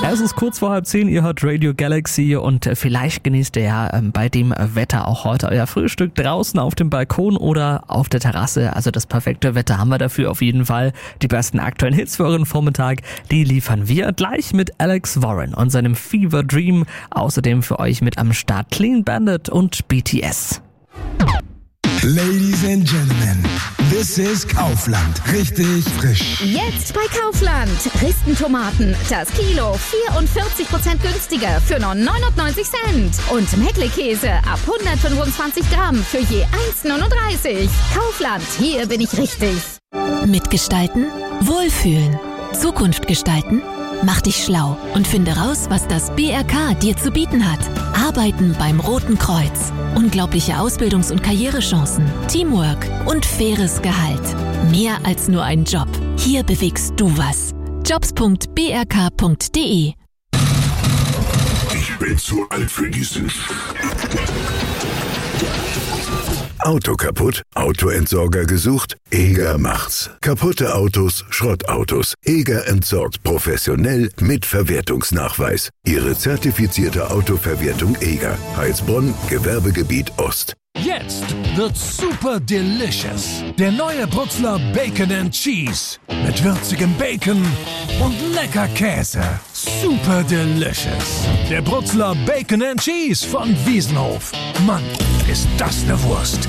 Es ist kurz vor 9:30, ihr hört Radio Galaxy und vielleicht genießt ihr ja bei dem Wetter auch heute euer Frühstück draußen auf dem Balkon oder auf der Terrasse. Also das perfekte Wetter haben wir dafür auf jeden Fall. Die besten aktuellen Hits für euren Vormittag, die liefern wir gleich mit Alex Warren und seinem Fever Dream. Außerdem für euch mit am Start Clean Bandit und BTS. Ladies and Gentlemen, this is Kaufland. Richtig frisch. Jetzt bei Kaufland. Risten-Tomaten, das Kilo 44% günstiger für nur 99 Cent. Und Meckle-Käse ab 125 Gramm für je 1,39. Kaufland, hier bin ich richtig. Mitgestalten, wohlfühlen, Zukunft gestalten. Mach dich schlau und finde raus, was das BRK dir zu bieten hat. Arbeiten beim Roten Kreuz. Unglaubliche Ausbildungs- und Karrierechancen, Teamwork und faires Gehalt. Mehr als nur ein Job. Hier bewegst du was. jobs.brk.de. Ich bin zu alt für diesen Auto kaputt? Autoentsorger gesucht? Eger macht's. Kaputte Autos, Schrottautos. Eger entsorgt professionell mit Verwertungsnachweis. Ihre zertifizierte Autoverwertung Eger. Heilsbronn, Gewerbegebiet Ost. Jetzt wird's super delicious. Der neue Bruxler Bacon and Cheese. Mit würzigem Bacon und lecker Käse. Super delicious. Der Bruxler Bacon and Cheese von Wiesenhof. Mann, ist das eine Wurst.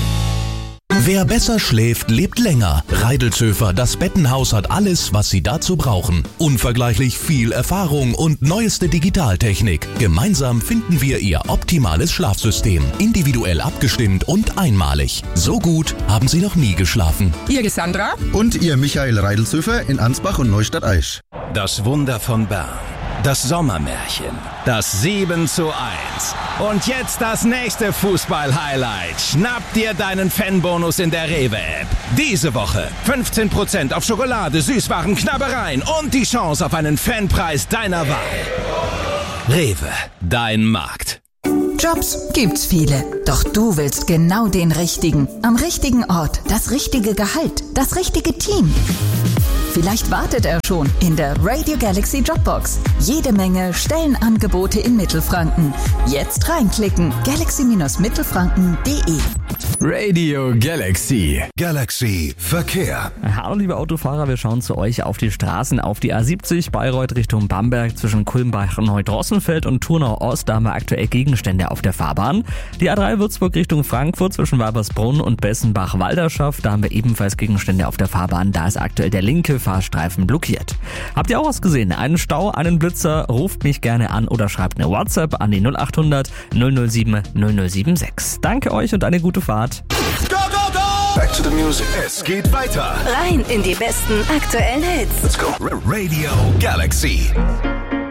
Wer besser schläft, lebt länger. Reidelzöfer, das Bettenhaus hat alles, was Sie dazu brauchen. Unvergleichlich viel Erfahrung und neueste Digitaltechnik. Gemeinsam finden wir Ihr optimales Schlafsystem. Individuell abgestimmt und einmalig. So gut haben Sie noch nie geschlafen. Ihr Sandra und Ihr Michael Reidelzöfer in Ansbach und Neustadt-Aisch. Das Wunder von Bern. Das Sommermärchen. Das 7:1. Und jetzt das nächste Fußball-Highlight. Schnapp dir deinen Fanbonus in der Rewe-App. Diese Woche 15% auf Schokolade, Süßwaren, Knabbereien und die Chance auf einen Fanpreis deiner Wahl. Rewe, dein Markt. Jobs gibt's viele, doch du willst genau den richtigen. Am richtigen Ort, das richtige Gehalt, das richtige Team. Vielleicht wartet er schon in der Radio Galaxy Jobbox. Jede Menge Stellenangebote in Mittelfranken. Jetzt reinklicken. galaxy-mittelfranken.de. Radio Galaxy. Galaxy Verkehr. Hallo liebe Autofahrer, wir schauen zu euch auf die Straßen, auf die A70 Bayreuth Richtung Bamberg zwischen Kulmbach, Neudrossenfeld und Turnau Ost. Da haben wir aktuell Gegenstände auf der Fahrbahn. Die A3 Würzburg Richtung Frankfurt zwischen Weibersbrunn und Bessenbach-Walderschaft. Da haben wir ebenfalls Gegenstände auf der Fahrbahn. Da ist aktuell der linke Fahrstreifen blockiert. Habt ihr auch was gesehen? Einen Stau, einen Blitzer? Ruft mich gerne an oder schreibt eine WhatsApp an die 0800 007 0076. Danke euch und eine gute Fahrt. Go, go, go! Back to the music. Es geht weiter. Rein in die besten aktuellen Hits. Let's go. Radio Galaxy.